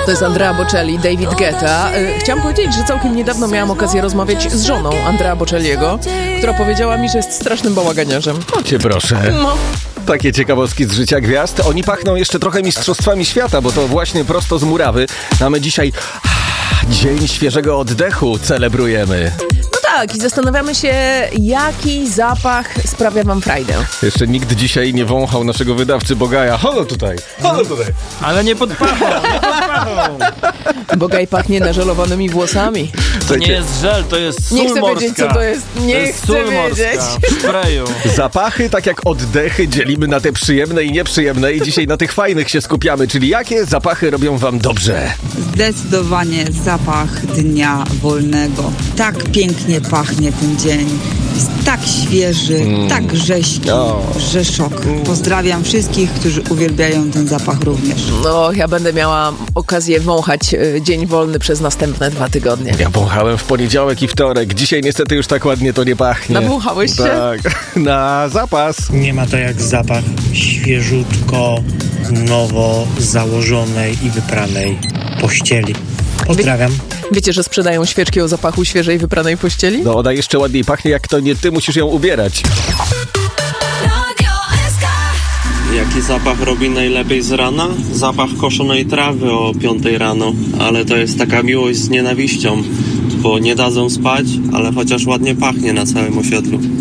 To jest Andrea Bocelli, David Guetta. Chciałam powiedzieć, że całkiem niedawno miałam okazję rozmawiać z żoną Andrea Bocelliego, która powiedziała mi, że jest strasznym bałaganiarzem. O cię proszę. No. Takie ciekawostki z życia gwiazd. Oni pachną jeszcze trochę mistrzostwami świata, bo to właśnie prosto z murawy. A my dzisiaj Dzień Świeżego Oddechu celebrujemy. No tak, i zastanawiamy się, jaki zapach sprawia wam frajdę. Jeszcze nikt dzisiaj nie wąchał naszego wydawcy Bogaja. Halo tutaj! Ale nie pod pachą, nie pod pachą. Bogaj pachnie nażelowanymi włosami. To nie jest żel, to jest sól Nie chcę morska. wiedzieć, co to jest. Nie chcę sól wiedzieć. morska w sprayu. Zapachy, tak jak oddechy, dzielimy na te przyjemne i nieprzyjemne i dzisiaj na tych fajnych się skupiamy. Czyli jakie zapachy robią wam dobrze? Zdecydowanie zapach dnia wolnego. Tak pięknie pachnie ten dzień. Jest tak świeży, tak rześki, że szok. Pozdrawiam wszystkich, którzy uwielbiają ten zapach również. No, ja będę miała okazję wąchać dzień wolny przez następne 2 tygodnie. Ja wąchałem w poniedziałek i wtorek. Dzisiaj niestety już tak ładnie to nie pachnie. Nawąchałeś się? Tak, na zapas. Nie ma to jak zapach świeżutko, nowo założonej i wypranej pościeli. Pozdrawiam. Wiecie, że sprzedają świeczki o zapachu świeżej wypranej pościeli? No ona jeszcze ładniej pachnie, jak to nie ty musisz ją ubierać. Jaki zapach robi najlepiej z rana? Zapach koszonej trawy o 5 rano, ale to jest taka miłość z nienawiścią, bo nie dadzą spać, ale chociaż ładnie pachnie na całym osiedlu.